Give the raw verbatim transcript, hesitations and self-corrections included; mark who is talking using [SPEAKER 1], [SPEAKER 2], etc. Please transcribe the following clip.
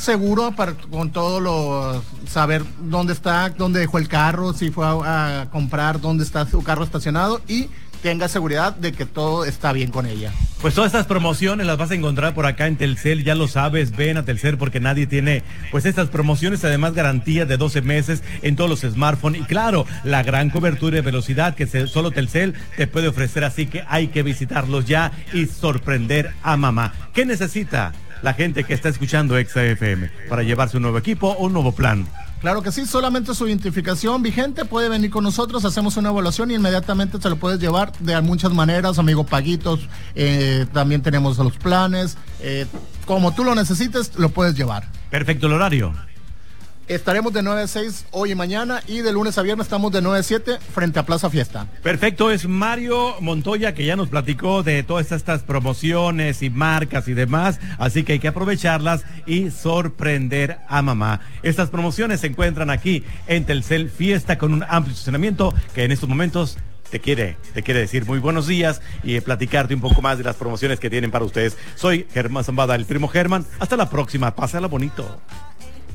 [SPEAKER 1] seguro para, con todo lo, saber dónde está, dónde dejó el carro, si fue a, a comprar, dónde está su carro estacionado y tenga seguridad de que todo está bien con ella.
[SPEAKER 2] Pues todas estas promociones las vas a encontrar por acá en Telcel, ya lo sabes, ven a Telcel porque nadie tiene pues estas promociones, además garantía de doce meses en todos los smartphones y claro, la gran cobertura y velocidad que se, solo Telcel te puede ofrecer, así que hay que visitarlos ya y sorprender a mamá. ¿Qué necesita la gente que está escuchando Exa F M para llevarse un nuevo equipo o un nuevo plan?
[SPEAKER 1] Claro que sí, solamente su identificación vigente puede venir con nosotros, hacemos una evaluación y inmediatamente se lo puedes llevar de muchas maneras, amigo, paguitos, eh, también tenemos los planes, eh, como tú lo necesites, lo puedes llevar.
[SPEAKER 2] Perfecto, el horario.
[SPEAKER 1] Estaremos de nueve a seis hoy y mañana y de lunes a viernes estamos de nueve a siete frente a Plaza Fiesta.
[SPEAKER 2] Perfecto, es Mario Montoya que ya nos platicó de todas estas promociones y marcas y demás, así que hay que aprovecharlas y sorprender a mamá. Estas promociones se encuentran aquí en Telcel Fiesta con un amplio estacionamiento que en estos momentos te quiere, te quiere decir muy buenos días y platicarte un poco más de las promociones que tienen para ustedes. Soy Germán Zambada, el primo Germán. Hasta la próxima, pásala bonito.